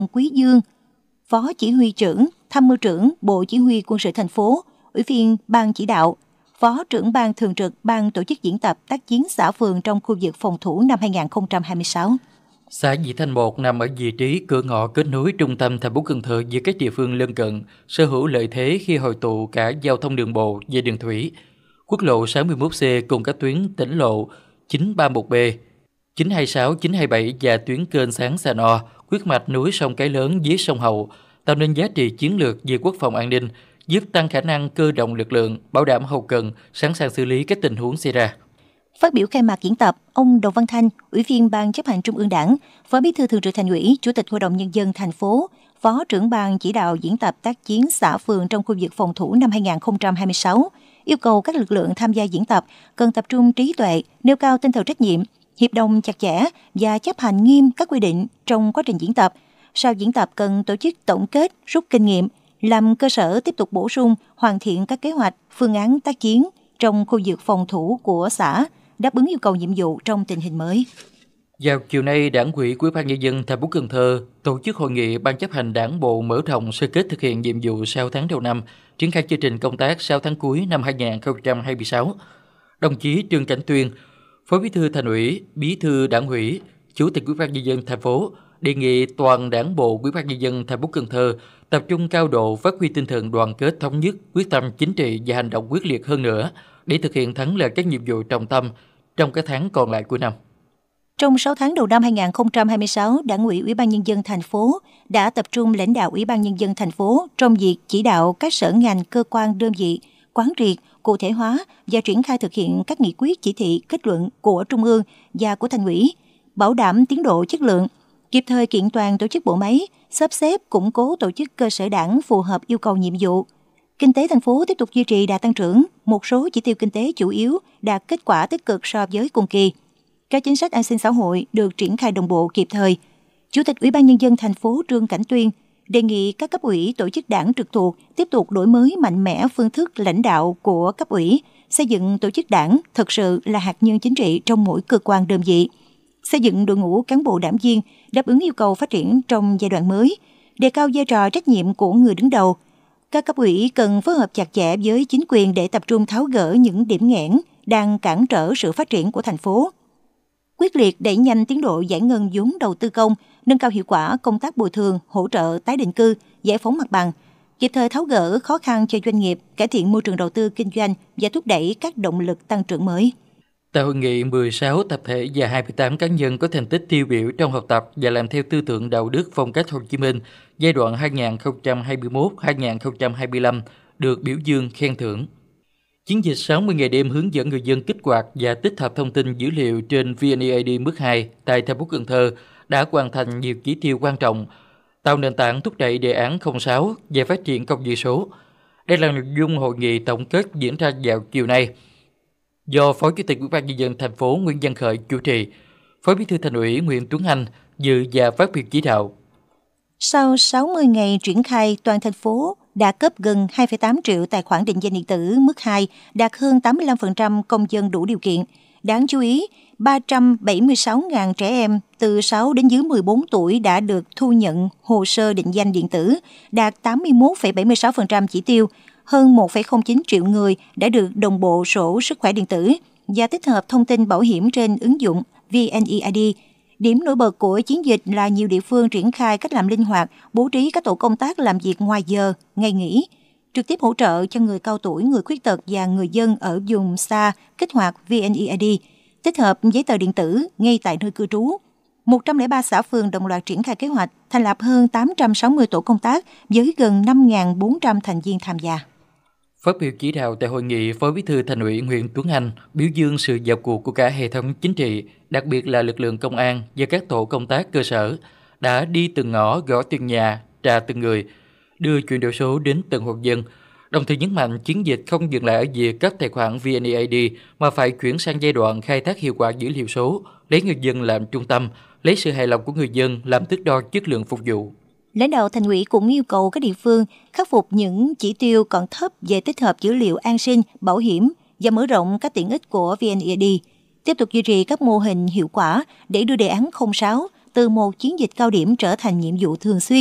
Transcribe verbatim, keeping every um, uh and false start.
Quý Dương, Phó Chỉ huy trưởng, Tham mưu trưởng Bộ Chỉ huy Quân sự thành phố, Ủy viên Ban chỉ đạo, Phó trưởng Ban thường trực Ban tổ chức diễn tập tác chiến xã phường trong khu vực phòng thủ năm hai không hai sáu. Xã Vị Thanh một nằm ở vị trí cửa ngõ kết nối trung tâm thành phố Cần Thơ với các địa phương lân cận, sở hữu lợi thế khi hội tụ cả giao thông đường bộ và đường thủy. Quốc lộ sáu mươi mốt C cùng các tuyến tỉnh lộ chín ba một B, chín hai sáu, chín hai bảy và tuyến kênh Sáng Sa No, huyết mạch núi sông Cái Lớn dưới sông Hậu, tạo nên giá trị chiến lược về quốc phòng an ninh, giúp tăng khả năng cơ động lực lượng, bảo đảm hậu cần, sẵn sàng xử lý các tình huống xảy ra. Phát biểu khai mạc diễn tập, ông Đồng Văn Thanh, Ủy viên Ban chấp hành Trung ương Đảng, Phó Bí thư Thường trực Thành ủy, Chủ tịch Hội đồng Nhân dân thành phố, Phó trưởng Ban chỉ đạo diễn tập tác chiến xã phường trong khu vực phòng thủ năm hai không hai sáu, yêu cầu các lực lượng tham gia diễn tập cần tập trung trí tuệ, nêu cao tinh thần trách nhiệm, hiệp đồng chặt chẽ và chấp hành nghiêm các quy định trong quá trình diễn tập. Sau diễn tập cần tổ chức tổng kết, rút kinh nghiệm, làm cơ sở tiếp tục bổ sung, hoàn thiện các kế hoạch, phương án tác chiến trong khu vực phòng thủ của xã, đáp ứng yêu cầu nhiệm vụ trong tình hình mới. Vào chiều nay, Đảng ủy Ủy ban Nhân dân thành phố Cần Thơ tổ chức hội nghị Ban chấp hành Đảng bộ mở rộng sơ kết thực hiện nhiệm vụ sáu tháng đầu năm, triển khai chương trình công tác sáu tháng cuối năm hai không hai sáu. Đồng chí Trương Cảnh Tuyên, Phó Bí thư Thành ủy, Bí thư Đảng ủy, Chủ tịch Ủy ban Nhân dân thành phố đề nghị toàn Đảng bộ Ủy ban Nhân dân thành phố Cần Thơ tập trung cao độ phát huy tinh thần đoàn kết thống nhất, quyết tâm chính trị và hành động quyết liệt hơn nữa để thực hiện thắng lợi các nhiệm vụ trọng tâm trong các tháng còn lại của năm. Trong sáu tháng đầu năm hai không hai sáu, Đảng ủy Ủy ban Nhân dân thành phố đã tập trung lãnh đạo Ủy ban Nhân dân thành phố trong việc chỉ đạo các sở ngành, cơ quan, đơn vị quán triệt, cụ thể hóa và triển khai thực hiện các nghị quyết, chỉ thị, kết luận của Trung ương và của Thành ủy, bảo đảm tiến độ, chất lượng, kịp thời kiện toàn tổ chức bộ máy, sắp xếp, củng cố tổ chức cơ sở đảng phù hợp yêu cầu nhiệm vụ. Kinh tế thành phố tiếp tục duy trì đà tăng trưởng, một số chỉ tiêu kinh tế chủ yếu đạt kết quả tích cực so với cùng kỳ. Các chính sách an sinh xã hội được triển khai đồng bộ kịp thời. Chủ tịch Ủy ban Nhân dân thành phố Trương Cảnh Tuyên đề nghị các cấp ủy, tổ chức đảng trực thuộc tiếp tục đổi mới mạnh mẽ phương thức lãnh đạo của cấp ủy, xây dựng tổ chức đảng thực sự là hạt nhân chính trị trong mỗi cơ quan đơn vị, xây dựng đội ngũ cán bộ đảng viên đáp ứng yêu cầu phát triển trong giai đoạn mới, đề cao vai trò trách nhiệm của người đứng đầu. Các cấp ủy cần phối hợp chặt chẽ với chính quyền để tập trung tháo gỡ những điểm nghẽn đang cản trở sự phát triển của thành phố. Quyết liệt đẩy nhanh tiến độ giải ngân vốn đầu tư công, nâng cao hiệu quả công tác bồi thường, hỗ trợ tái định cư, giải phóng mặt bằng, kịp thời tháo gỡ khó khăn cho doanh nghiệp, cải thiện môi trường đầu tư kinh doanh và thúc đẩy các động lực tăng trưởng mới. Tại hội nghị, mười sáu tập thể và hai mươi tám cá nhân có thành tích tiêu biểu trong học tập và làm theo tư tưởng đạo đức phong cách Hồ Chí Minh giai đoạn hai nghìn không trăm hai mươi mốt đến hai nghìn không trăm hai mươi lăm được biểu dương khen thưởng. Chiến dịch sáu mươi ngày đêm hướng dẫn người dân kích hoạt và tích hợp thông tin dữ liệu trên vê en e i đê mức hai tại thành phố Cần Thơ đã hoàn thành nhiều chỉ tiêu quan trọng, tạo nền tảng thúc đẩy đề án không sáu về phát triển công nghệ số. Đây là nội dung hội nghị tổng kết diễn ra vào chiều nay, do Phó Chủ tịch Ủy ban Nhân dân thành phố Nguyễn Văn Khởi chủ trì. Phó Bí thư Thành ủy Nguyễn Tuấn Anh dự và phát biểu chỉ đạo. Sau sáu mươi ngày triển khai, toàn thành phố đã cấp gần hai phẩy tám triệu tài khoản định danh điện tử mức hai, đạt hơn tám mươi lăm phần trăm công dân đủ điều kiện. Đáng chú ý, ba trăm bảy mươi sáu nghìn trẻ em từ sáu đến dưới mười bốn tuổi đã được thu nhận hồ sơ định danh điện tử, đạt tám mươi mốt phẩy bảy mươi sáu phần trăm chỉ tiêu. Hơn một phẩy không chín triệu người đã được đồng bộ sổ sức khỏe điện tử và tích hợp thông tin bảo hiểm trên ứng dụng vê en e i đê. Điểm nổi bật của chiến dịch là nhiều địa phương triển khai cách làm linh hoạt, bố trí các tổ công tác làm việc ngoài giờ, ngày nghỉ, trực tiếp hỗ trợ cho người cao tuổi, người khuyết tật và người dân ở vùng xa kích hoạt vê en e i đê, tích hợp giấy tờ điện tử ngay tại nơi cư trú. một trăm lẻ ba xã phường đồng loạt triển khai kế hoạch, thành lập hơn tám trăm sáu mươi tổ công tác với gần năm nghìn bốn trăm thành viên tham gia. Phát biểu chỉ đạo tại hội nghị, Phó Bí thư Thành ủy Nguyễn Tuấn Anh biểu dương sự vào cuộc của cả hệ thống chính trị, đặc biệt là lực lượng công an và các tổ công tác cơ sở đã đi từng ngõ, gõ từng nhà, trà từng người, đưa chuyển đổi số đến từng hộ dân. Đồng thời nhấn mạnh chiến dịch không dừng lại ở việc cấp tài khoản vê en e i đê mà phải chuyển sang giai đoạn khai thác hiệu quả dữ liệu số, lấy người dân làm trung tâm, lấy sự hài lòng của người dân làm thước đo chất lượng phục vụ. Lãnh đạo Thành ủy cũng yêu cầu các địa phương khắc phục những chỉ tiêu còn thấp về tích hợp dữ liệu an sinh, bảo hiểm và mở rộng các tiện ích của vê en e i đê, tiếp tục duy trì các mô hình hiệu quả để đưa đề án không sáu từ một chiến dịch cao điểm trở thành nhiệm vụ thường xuyên